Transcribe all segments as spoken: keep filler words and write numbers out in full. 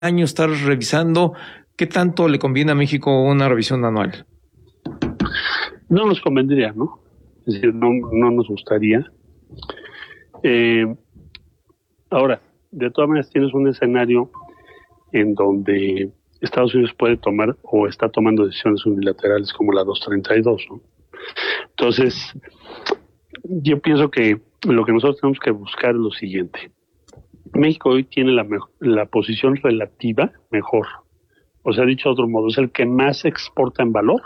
año estar revisando. ¿Qué tanto le conviene a México una revisión anual? No nos convendría, ¿no? Es decir, no, no nos gustaría. Eh, ahora, de todas maneras tienes un escenario en donde Estados Unidos puede tomar o está tomando decisiones unilaterales como la doscientos treinta y dos, ¿no? Entonces, yo pienso que lo que nosotros tenemos que buscar es lo siguiente. México hoy tiene la, mejor, la posición relativa mejor. O sea, dicho de otro modo, es el que más exporta en valor,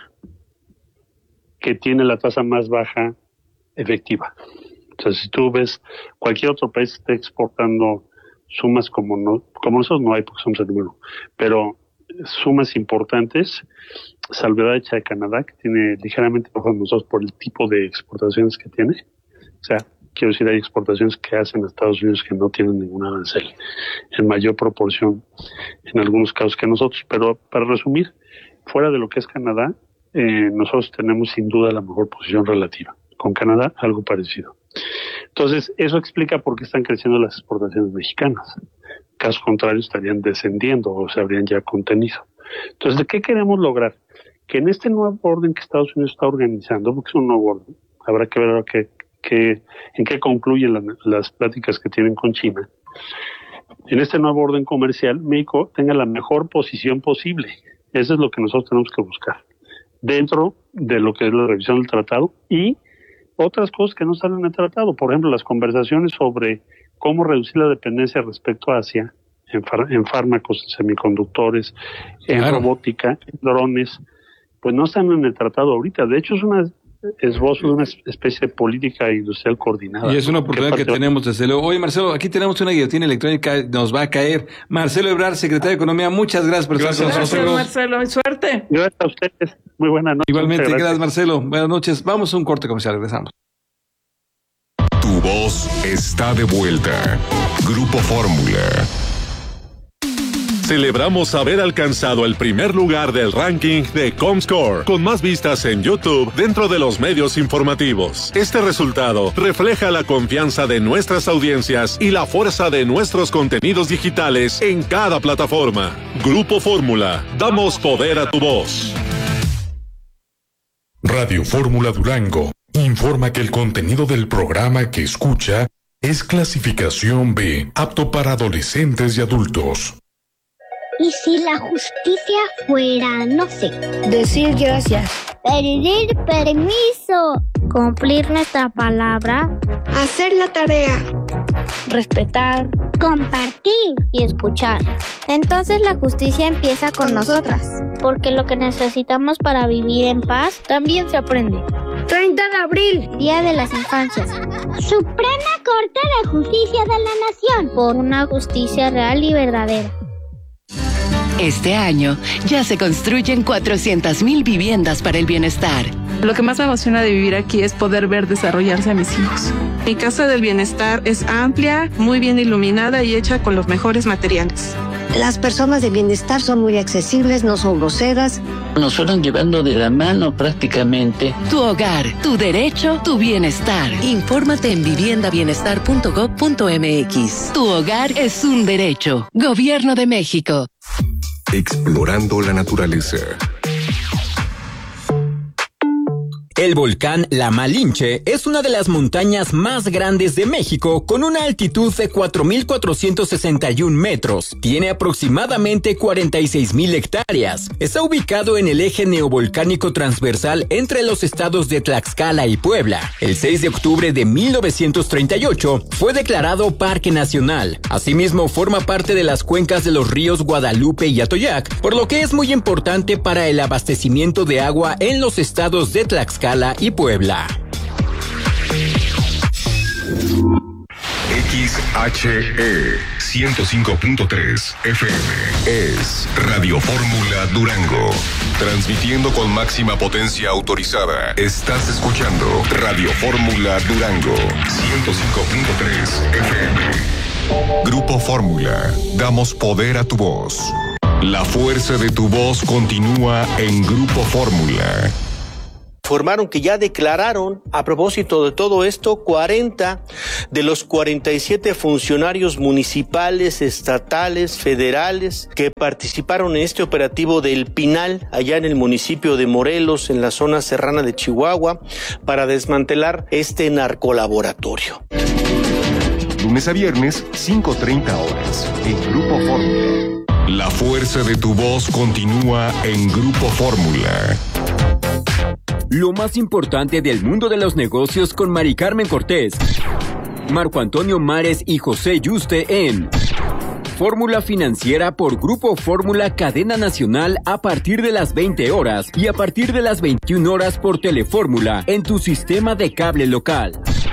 que tiene la tasa más baja efectiva. Entonces, si tú ves cualquier otro país que esté exportando sumas como no, como nosotros no hay porque somos el número, pero sumas importantes, salvedad hecha de Canadá, que tiene ligeramente bajo de nosotros por el tipo de exportaciones que tiene. O sea, quiero decir, hay exportaciones que hacen a Estados Unidos que no tienen ningún arancel, en mayor proporción en algunos casos que nosotros. Pero para resumir, fuera de lo que es Canadá, eh, nosotros tenemos sin duda la mejor posición relativa. Con Canadá, algo parecido. Entonces, eso explica por qué están creciendo las exportaciones mexicanas. Caso contrario, estarían descendiendo o se habrían ya contenido. Entonces, ¿de qué queremos lograr? Que en este nuevo orden que Estados Unidos está organizando, porque es un nuevo orden, habrá que ver qué, qué, en qué concluyen la, las pláticas que tienen con China. En este nuevo orden comercial, México tenga la mejor posición posible. Eso es lo que nosotros tenemos que buscar. Dentro de lo que es la revisión del tratado y otras cosas que no están en el tratado. Por ejemplo, las conversaciones sobre cómo reducir la dependencia respecto a Asia, en, far, en fármacos, en semiconductores, en claro. robótica, en drones, pues no están en el tratado ahorita. De hecho, es una esbozo de una especie de política industrial coordinada. Y es una oportunidad que tenemos desde luego. Oye, Marcelo, aquí tenemos una guillotina electrónica, nos va a caer. Marcelo Ebrard, secretario de Economía, muchas gracias por estar con nosotros. Gracias, Marcelo, y suerte. Gracias a ustedes, muy buena noche. Igualmente, gracias. gracias, Marcelo. Buenas noches. Vamos a un corte comercial, regresamos. Tu voz está de vuelta. Grupo Fórmula. Celebramos haber alcanzado el primer lugar del ranking de Comscore, con más vistas en YouTube dentro de los medios informativos. Este resultado refleja la confianza de nuestras audiencias y la fuerza de nuestros contenidos digitales en cada plataforma. Grupo Fórmula, damos poder a tu voz. Radio Fórmula Durango informa que el contenido del programa que escucha es clasificación B, apto para adolescentes y adultos. ¿Y si la justicia fuera, no sé, decir gracias, pedir permiso, cumplir nuestra palabra, hacer la tarea, respetar, compartir y escuchar? Entonces la justicia empieza con nosotras, porque lo que necesitamos para vivir en paz también se aprende. treinta de abril, Día de las Infancias. Suprema Corte de Justicia de la Nación. Por una justicia real y verdadera. Este año ya se construyen cuatrocientas mil viviendas para el bienestar. Lo que más me emociona de vivir aquí es poder ver desarrollarse a mis hijos. Mi casa del bienestar es amplia, muy bien iluminada y hecha con los mejores materiales. Las personas de bienestar son muy accesibles, no son groseras. Nos fueron llevando de la mano prácticamente. Tu hogar, tu derecho, tu bienestar. Infórmate en vivienda bienestar punto gob punto eme equis. Tu hogar es un derecho. Gobierno de México. Explorando la naturaleza. El volcán La Malinche es una de las montañas más grandes de México, con una altitud de cuatro mil cuatrocientos sesenta y un metros. Tiene aproximadamente cuarenta y seis mil hectáreas. Está ubicado en el eje neovolcánico transversal entre los estados de Tlaxcala y Puebla. El seis de octubre de mil novecientos treinta y ocho fue declarado Parque Nacional. Asimismo, forma parte de las cuencas de los ríos Guadalupe y Atoyac, por lo que es muy importante para el abastecimiento de agua en los estados de Tlaxcala y Puebla. X H E ciento cinco punto tres F M es Radio Fórmula Durango. Transmitiendo con máxima potencia autorizada. Estás escuchando Radio Fórmula Durango ciento cinco punto tres F M. Grupo Fórmula. Damos poder a tu voz. La fuerza de tu voz continúa en Grupo Fórmula. informaron que ya declararon, a propósito de todo esto, cuarenta de los cuarenta y siete funcionarios municipales, estatales, federales que participaron en este operativo del Pinal, allá en el municipio de Morelos, en la zona serrana de Chihuahua, para desmantelar este narcolaboratorio. Lunes a viernes, cinco treinta horas, en Grupo Fórmula. La fuerza de tu voz continúa en Grupo Fórmula. Lo más importante del mundo de los negocios con Mari Carmen Cortés, Marco Antonio Mares y José Yuste en Fórmula Financiera por Grupo Fórmula Cadena Nacional a partir de las veinte horas y a partir de las veintiuna horas por Telefórmula en tu sistema de cable local.